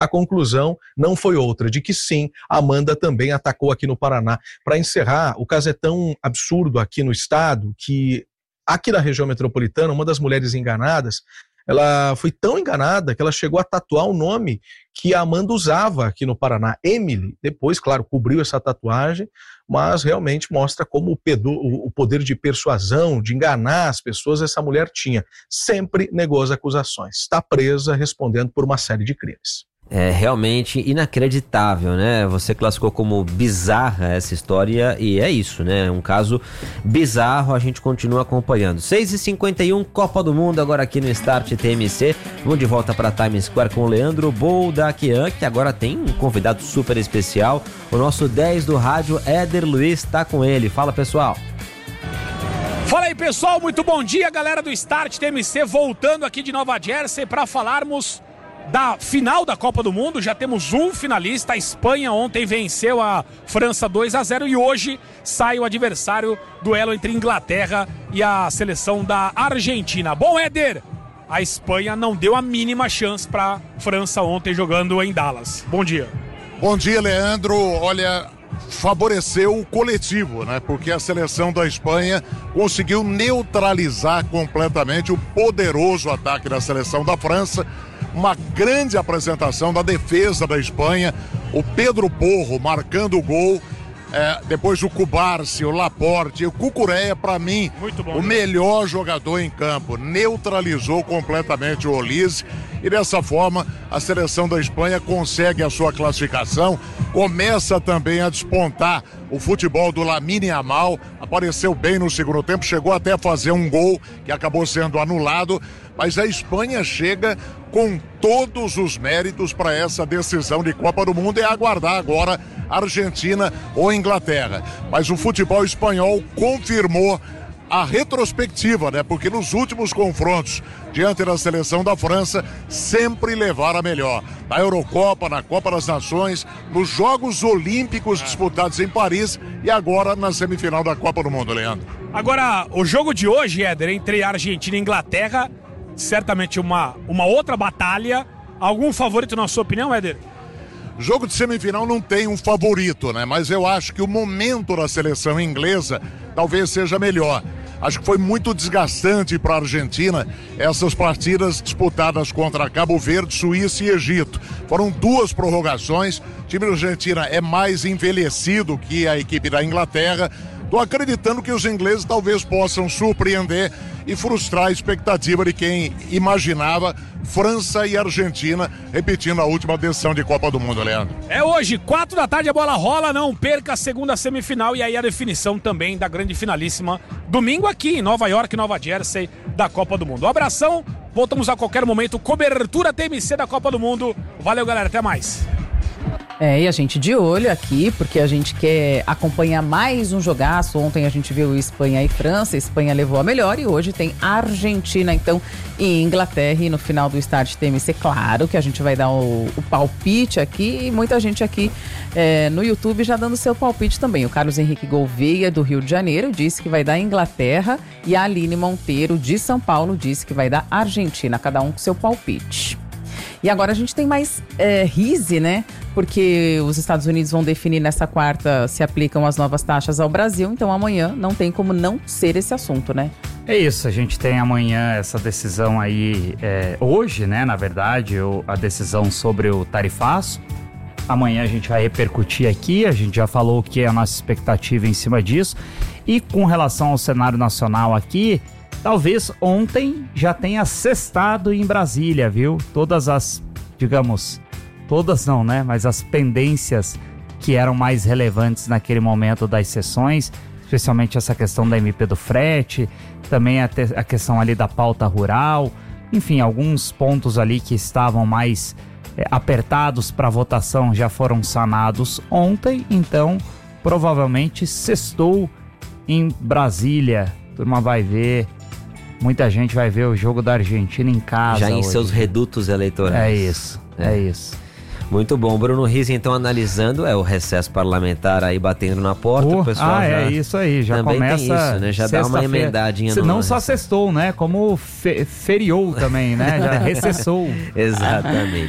a conclusão não foi outra, de que sim, a Amanda também atacou aqui no Paraná. Para encerrar, o caso é tão absurdo aqui no estado que aqui na região metropolitana, uma das mulheres enganadas, ela foi tão enganada que ela chegou a tatuar o nome que a Amanda usava aqui no Paraná, Emily. Depois, claro, cobriu essa tatuagem, mas realmente mostra como o poder de persuasão, de enganar as pessoas, essa mulher tinha. Sempre negou as acusações. Está presa, respondendo por uma série de crimes. É realmente inacreditável, né? Você classificou como bizarra essa história e é isso, né? Um caso bizarro, a gente continua acompanhando. 6h51, Copa do Mundo agora aqui no Start TMC. Vamos de volta para Times Square com o Leandro Boldaquian, que agora tem um convidado super especial. O nosso 10 do rádio, Éder Luiz, tá com ele. Fala, pessoal. Fala aí, pessoal, muito bom dia, galera do Start TMC, voltando aqui de Nova Jersey para falarmos da final da Copa do Mundo. Já temos um finalista. A Espanha ontem venceu a França 2-0 e hoje sai o adversário, duelo entre Inglaterra e a seleção da Argentina. Bom, Éder, a Espanha não deu a mínima chance para a França ontem jogando em Dallas. Bom dia. Bom dia, Leandro. Olha, favoreceu o coletivo, né? Porque a seleção da Espanha conseguiu neutralizar completamente o poderoso ataque da seleção da França. Uma grande apresentação da defesa da Espanha, o Pedro Porro marcando o gol, depois o Cubarsi, o Laporte, o Cucurella, para mim, o melhor jogador em campo, neutralizou completamente o Olise e dessa forma a seleção da Espanha consegue a sua classificação, começa também a despontar o futebol do Lamine Yamal, apareceu bem no segundo tempo, chegou até a fazer um gol que acabou sendo anulado, mas a Espanha chega com todos os méritos para essa decisão de Copa do Mundo e aguardar agora Argentina ou Inglaterra. Mas o futebol espanhol confirmou a retrospectiva, né? Porque nos últimos confrontos diante da seleção da França sempre levaram a melhor. Na Eurocopa, na Copa das Nações, nos Jogos Olímpicos disputados em Paris e agora na semifinal da Copa do Mundo, Leandro. Agora, o jogo de hoje, Éder, entre Argentina e Inglaterra, certamente uma outra batalha. Algum favorito na sua opinião, Éder? Jogo de semifinal não tem um favorito, né? Mas eu acho que o momento da seleção inglesa talvez seja melhor. Acho que foi muito desgastante para a Argentina essas partidas disputadas contra Cabo Verde, Suíça e Egito. Foram 2 prorrogações. O time da Argentina é mais envelhecido que a equipe da Inglaterra. Estou acreditando que os ingleses talvez possam surpreender e frustrar a expectativa de quem imaginava França e Argentina repetindo a última decisão de Copa do Mundo, Leandro. É hoje, 4 da tarde, a bola rola, não perca a segunda semifinal e aí a definição também da grande finalíssima, domingo aqui em Nova York, Nova Jersey, da Copa do Mundo. Um abração, voltamos a qualquer momento, cobertura TMC da Copa do Mundo. Valeu, galera, até mais. E a gente de olho aqui, porque a gente quer acompanhar mais um jogaço. Ontem a gente viu Espanha e França, a Espanha levou a melhor e hoje tem Argentina, então, e Inglaterra. E no final do Start TMC, claro que a gente vai dar o palpite aqui e muita gente aqui no YouTube já dando seu palpite também. O Carlos Henrique Gouveia, do Rio de Janeiro, disse que vai dar Inglaterra e a Aline Monteiro, de São Paulo, disse que vai dar Argentina, cada um com seu palpite. E agora a gente tem mais RISE, né? Porque os Estados Unidos vão definir nessa quarta se aplicam as novas taxas ao Brasil. Então amanhã não tem como não ser esse assunto, né? É isso, a gente tem amanhã essa decisão aí, hoje, né? Na verdade, a decisão sobre o tarifaço. Amanhã a gente vai repercutir aqui, a gente já falou o que é a nossa expectativa em cima disso. E com relação ao cenário nacional aqui, talvez ontem já tenha sextado em Brasília, viu? Todas as, digamos, todas não, né? Mas as pendências que eram mais relevantes naquele momento das sessões, especialmente essa questão da MP do frete, também a questão ali da pauta rural, enfim, alguns pontos ali que estavam mais apertados para votação já foram sanados ontem, então provavelmente sextou em Brasília. A turma vai ver. Muita gente vai ver o jogo da Argentina em casa. Já em hoje. seus redutos eleitorais. É isso. Muito bom. Bruno Rizzi, então, analisando o recesso parlamentar aí batendo na porta. O pessoal já isso aí. Já também começa. Tem isso, né? Já dá uma emendadinha. Não só sextou, né? Como feriou também, né? Já recessou. Exatamente.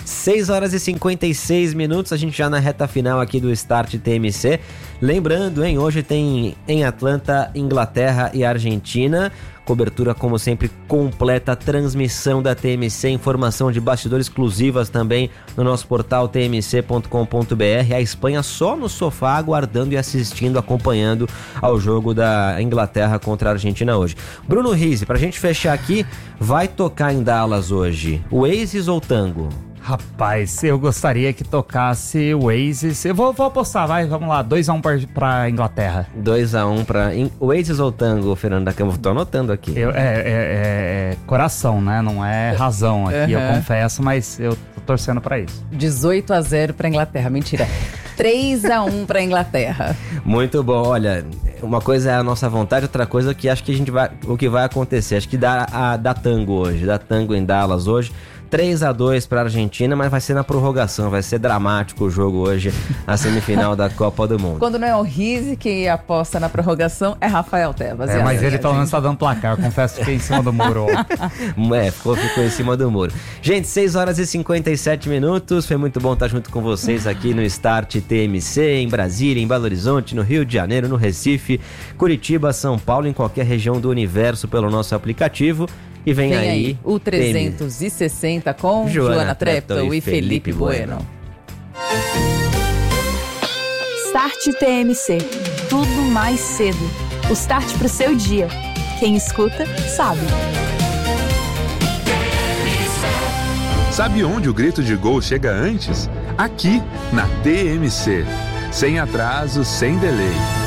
6 horas e 56 minutos, a gente já na reta final aqui do Start TMC. Lembrando, hein, hoje tem em Atlanta, Inglaterra e Argentina. Cobertura, como sempre, completa, transmissão da TMC, informação de bastidores exclusivas também no nosso portal tmc.com.br. A Espanha só no sofá, aguardando e assistindo, acompanhando ao jogo da Inglaterra contra a Argentina hoje. Bruno Rizzi, pra gente fechar aqui, vai tocar em Dallas hoje, Oasis ou Tango? Rapaz, eu gostaria que tocasse o Oasis. Eu vou apostar, vamos lá, 2-1 pra Inglaterra. 2-1 pra Oasis ou Tango, Fernando da Câmara? Tô anotando aqui. É coração, né? Não é razão aqui, eu confesso, mas eu tô torcendo pra isso. 18-0 pra Inglaterra, mentira. 3-1 pra Inglaterra. Muito bom, olha, uma coisa é a nossa vontade, outra coisa que acho que o que vai acontecer, acho que dá Tango hoje, dá Tango em Dallas hoje. 3-2 para a Argentina, mas vai ser na prorrogação, vai ser dramático o jogo hoje, a semifinal da Copa do Mundo. Quando não é o Rizzi que aposta na prorrogação, é Rafael Tebas. Mas ele pelo menos tá dando placar, eu confesso que fiquei em cima do muro. Ficou em cima do muro. Gente, 6 horas e 57 minutos, foi muito bom estar junto com vocês aqui no Start TMC, em Brasília, em Belo Horizonte, no Rio de Janeiro, no Recife, Curitiba, São Paulo, em qualquer região do universo pelo nosso aplicativo. E vem aí o 360 com Joana Treptow e Felipe Bueno. Start TMC. Tudo mais cedo. O start pro seu dia. Quem escuta, sabe. Sabe onde o grito de gol chega antes? Aqui, na TMC. Sem atraso, sem delay.